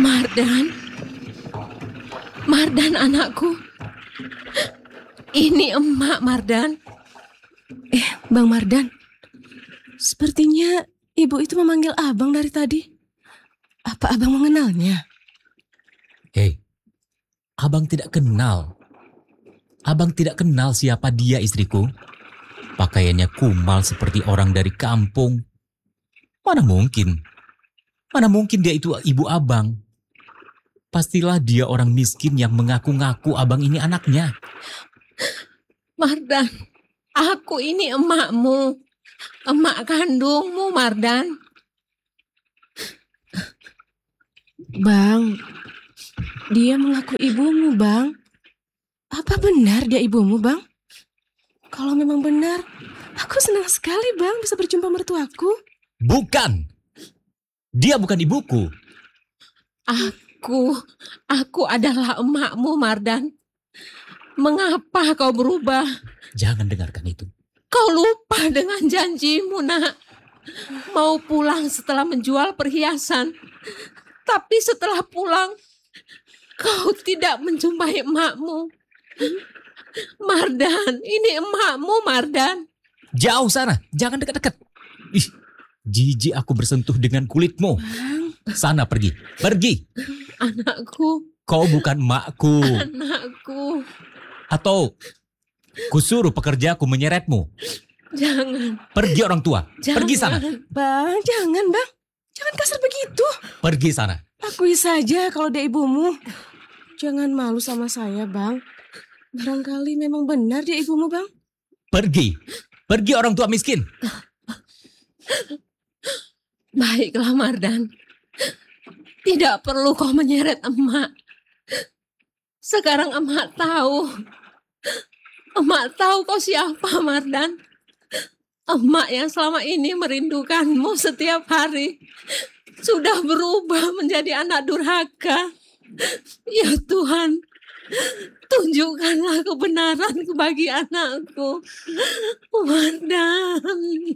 Mardan, Mardan anakku. Ini emak, Mardan. Bang Mardan, sepertinya ibu itu memanggil abang dari tadi. Apa abang mengenalnya? Hei, abang tidak kenal. Abang tidak kenal siapa dia, istriku. Pakaiannya kumal seperti orang dari kampung. Mana mungkin? Mana mungkin dia itu ibu abang? Pastilah dia orang miskin yang mengaku-ngaku abang ini anaknya. Mardan, aku ini emakmu. Emak kandungmu, Mardan. Bang, dia mengaku ibumu, Bang. Apa benar dia ibumu, Bang? Kalau memang benar, aku senang sekali, Bang, bisa berjumpa mertuaku. Bukan! Dia bukan ibuku. Aku adalah emakmu, Mardan. Mengapa kau berubah? Jangan dengarkan itu. Kau lupa dengan janjimu, nak. Mau pulang setelah menjual perhiasan. Tapi setelah pulang, kau tidak menjumpai emakmu. Mardan, ini emakmu, Mardan. Jauh sana, jangan dekat-dekat. Ih, jijik aku bersentuh dengan kulitmu. Sana pergi, pergi. Anakku, Kau bukan emakku. anakku. Atau kusuruh pekerjaku menyeretmu. Jangan. Pergi orang tua, pergi sana. Bang, jangan, Bang. Jangan kasar begitu. Pergi sana. Akui saja kalau dia ibumu. Jangan malu sama saya, Bang. Barangkali memang benar dia ibumu, Bang. Pergi, pergi orang tua miskin. Baiklah, Mardan. Tidak perlu kau menyeret emak. Sekarang emak tahu. Emak tahu kau siapa, Mardan. Emak yang selama ini merindukanmu setiap hari sudah berubah menjadi anak durhaka. Ya Tuhan, tunjukkanlah kebenaran bagi anakku. Mardan.